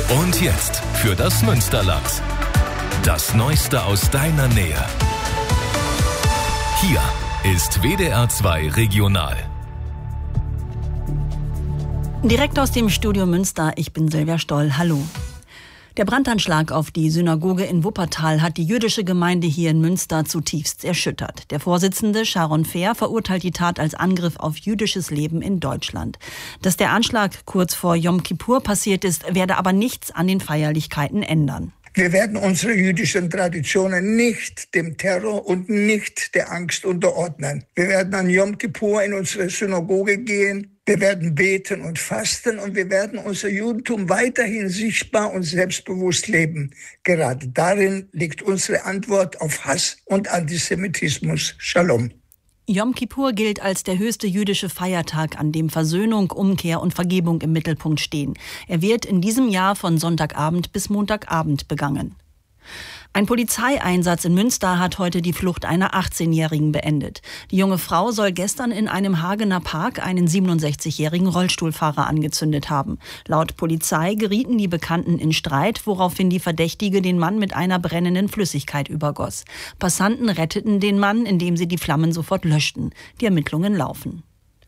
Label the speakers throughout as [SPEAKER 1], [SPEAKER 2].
[SPEAKER 1] Und jetzt für das Münsterland. Das Neueste aus deiner Nähe. Hier ist WDR 2 Regional.
[SPEAKER 2] Direkt aus dem Studio Münster, ich bin Silvia Stoll. Hallo. Der Brandanschlag auf die Synagoge in Wuppertal hat die jüdische Gemeinde hier in Münster zutiefst erschüttert. Der Vorsitzende Sharon Fair verurteilt die Tat als Angriff auf jüdisches Leben in Deutschland. Dass der Anschlag kurz vor Yom Kippur passiert ist, werde aber nichts an den Feierlichkeiten ändern.
[SPEAKER 3] Wir werden unsere jüdischen Traditionen nicht dem Terror und nicht der Angst unterordnen. Wir werden an Yom Kippur in unsere Synagoge gehen. Wir werden beten und fasten und wir werden unser Judentum weiterhin sichtbar und selbstbewusst leben. Gerade darin liegt unsere Antwort auf Hass und Antisemitismus. Shalom.
[SPEAKER 2] Yom Kippur gilt als der höchste jüdische Feiertag, an dem Versöhnung, Umkehr und Vergebung im Mittelpunkt stehen. Er wird in diesem Jahr von Sonntagabend bis Montagabend begangen. Ein Polizeieinsatz in Münster hat heute die Flucht einer 18-Jährigen beendet. Die junge Frau soll gestern in einem Hagener Park einen 67-jährigen Rollstuhlfahrer angezündet haben. Laut Polizei gerieten die Bekannten in Streit, woraufhin die Verdächtige den Mann mit einer brennenden Flüssigkeit übergoss. Passanten retteten den Mann, indem sie die Flammen sofort löschten. Die Ermittlungen laufen.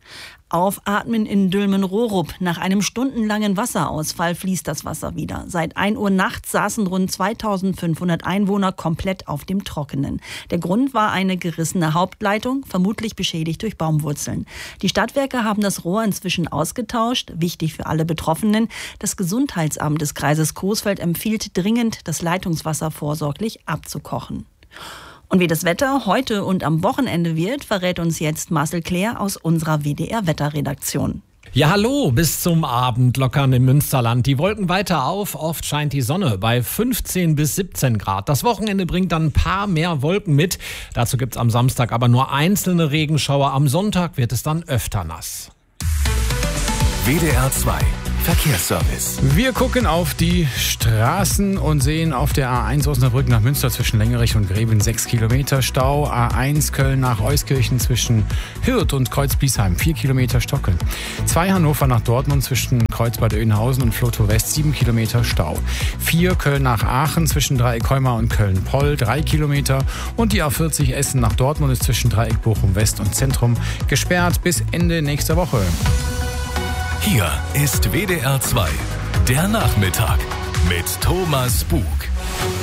[SPEAKER 2] Aufatmen in Dülmen-Rohrup. Nach einem stundenlangen Wasserausfall fließt das Wasser wieder. Seit 1 Uhr nachts saßen rund 2500 Einwohner komplett auf dem Trockenen. Der Grund war eine gerissene Hauptleitung, vermutlich beschädigt durch Baumwurzeln. Die Stadtwerke haben das Rohr inzwischen ausgetauscht. Wichtig für alle Betroffenen. Das Gesundheitsamt des Kreises Coesfeld empfiehlt dringend, das Leitungswasser vorsorglich abzukochen. Und wie das Wetter heute und am Wochenende wird, verrät uns jetzt Marcel Claire aus unserer WDR-Wetterredaktion.
[SPEAKER 4] Ja, hallo, bis zum Abend lockern im Münsterland. Die Wolken weiter auf, oft scheint die Sonne bei 15 bis 17 Grad. Das Wochenende bringt dann ein paar mehr Wolken mit. Dazu gibt's am Samstag aber nur einzelne Regenschauer. Am Sonntag wird es dann öfter nass.
[SPEAKER 1] WDR 2 Verkehrsservice.
[SPEAKER 5] Wir gucken auf die Straßen und sehen auf der A1 Osnabrück nach Münster zwischen Längerich und Gräben 6 Kilometer Stau. A1 Köln nach Euskirchen zwischen Hürth und Kreuz-Biesheim 4 Kilometer Stocken. 2 Hannover nach Dortmund zwischen Kreuzbad Oeynhausen und Flotow West 7 Kilometer Stau. 4 Köln nach Aachen zwischen Dreieck-Heumar und Köln-Poll 3 Kilometer. Und die A40 Essen nach Dortmund ist zwischen Dreieck Bochum West und Zentrum gesperrt bis Ende nächster Woche.
[SPEAKER 1] Hier ist WDR 2, der Nachmittag mit Thomas Bug.